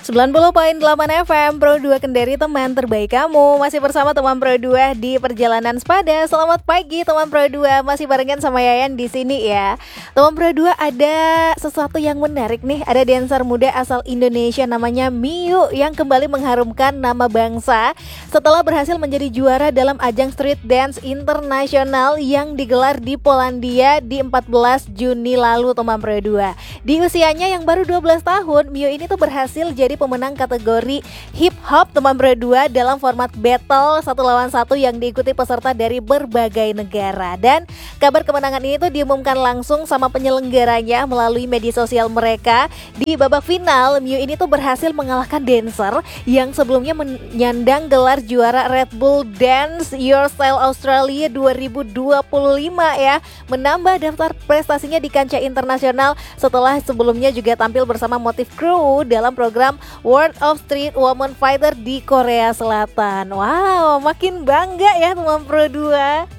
90.8 FM Pro 2 Kendari, teman terbaik kamu. Masih bersama teman Pro 2 di perjalanan sepada. Selamat pagi teman Pro 2. Masih barengan sama Yayan di sini ya. Teman Pro 2, ada sesuatu yang menarik nih. Ada dancer muda asal Indonesia namanya Miu yang kembali mengharumkan nama bangsa setelah berhasil menjadi juara dalam ajang street dance internasional yang digelar di Polandia di 14 Juni lalu teman Pro 2. Di usianya yang baru 12 tahun, Miu ini tuh berhasil jadi pemenang kategori hip hop teman Pro 2 dalam format battle 1 lawan 1 yang diikuti peserta dari berbagai negara. Dan kabar kemenangan ini tuh diumumkan langsung sama penyelenggaranya melalui media sosial mereka. Di babak final, Miu ini tuh berhasil mengalahkan dancer yang sebelumnya menyandang gelar juara Red Bull Dance Your Style Australia 2025 ya, menambah daftar prestasinya di kancah internasional setelah sebelumnya juga tampil bersama Motive Crew dalam program World of Street Woman Fighter di Korea Selatan. Wow, makin bangga ya teman Pro 2.